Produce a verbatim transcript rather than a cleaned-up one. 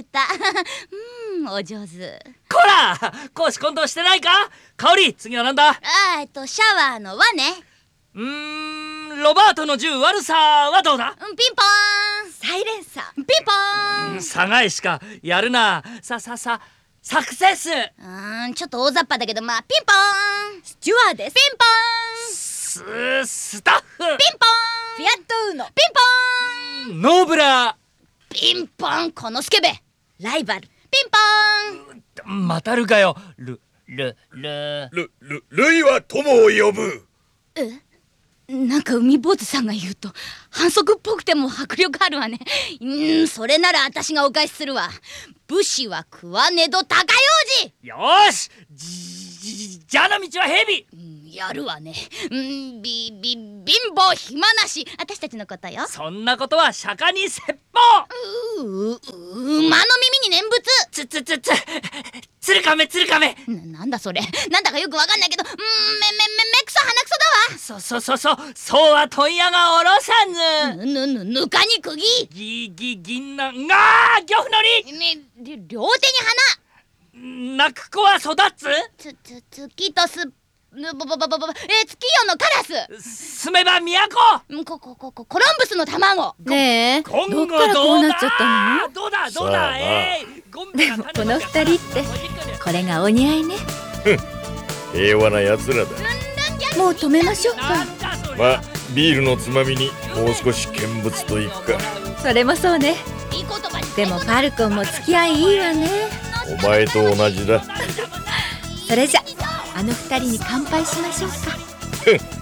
た。うん、お上手。 こら、公私混同してないか。香り、次はなんだ。 あー、えっとシャワーの輪ね。 うーん、ロバートの銃悪さはどうだ。 うん、ピンポーン。サイレンサー。ピンポーン。 さがいしかやるな。さささサクセス。 うーん、ちょっと大雑把だけど、まあピンポーン。スチュワーです。ピンポーン。 ススタッフ。 ピンポーン。フィアットウーノ。ピンポーン。 ノーブラ。 ピンポン。このスケベライバル。ピンポーン。 またるかよ。ルルルルルルイは友を呼ぶ。 え、なんか海坊主さんが言うと反則っぽくても迫力あるわね。うん、それなら私がお返しするわ。武士は食わねど高用事。 よーし、じじじゃの道は蛇。 うん、やるわね。うん、びび貧乏暇なし、私たちのことよ。 そんなことは釈迦に説法。 ううう馬の耳に念仏。 つつつつつるかめつるかめ。 な、なんだそれ。なんだかよくわかんないけど、うん、めめめめくそ鼻くそだわ。 そそそそそうは問屋がおろさず。 ぬぬぬぬかに釘。 ぎぎ銀杏がー漁夫のり。 ね、り両手に泣く子は育つ。 つつ月とすぬぼぼぼぼぼえ月夜のカラス。 住めば都。 ここここコロンブスの卵。 ねえ、 今後どっからこうなっちゃったの？ どうだどうさあだ。えー、ゴンベが種この二人ってこれがお似合いね。 平和な奴らだ。 もう止めましょうか。 なんだそれ。 まあビールのつまみにもう少し見物といくか。 それもそうね。 いい言葉に。 でもファルコンも付き合いいいわね。 お前と同じだ。 それじゃあの二人に乾杯しましょうか。